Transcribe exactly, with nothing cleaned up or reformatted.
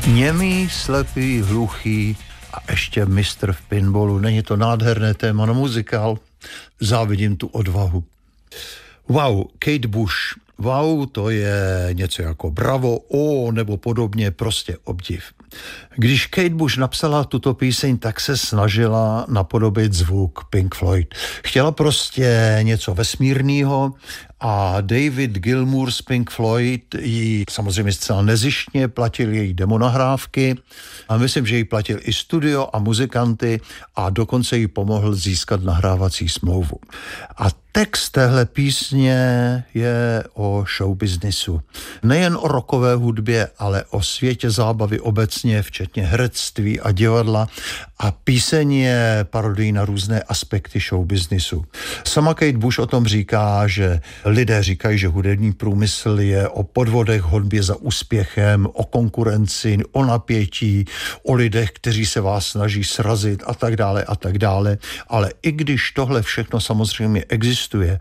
Němý, slepý, hluchý a ještě mistr v pinballu. Není to nádherné téma na muzikál? Závidím tu odvahu. Wow, Kate Bush. Wow, to je něco jako bravo, o, nebo podobně, prostě obdiv. Když Kate Bush napsala tuto píseň, tak se snažila napodobit zvuk Pink Floyd. Chtěla prostě něco vesmírného a David Gilmour z Pink Floyd jí samozřejmě zcela nezištně platil její demonahrávky a myslím, že jí platil i studio a muzikanty a dokonce jí pomohl získat nahrávací smlouvu. A text téhle písně je o showbiznisu. Nejen o rockové hudbě, ale o světě zábavy obecně, včetně herectví a divadla. A píseň je parodií na různé aspekty showbiznisu. Sama Kate Bush o tom říká, že lidé říkají, že hudební průmysl je o podvodech, honbě za úspěchem, o konkurenci, o napětí, o lidech, kteří se vás snaží srazit a tak dále a tak dále. Ale i když tohle všechno samozřejmě existuje,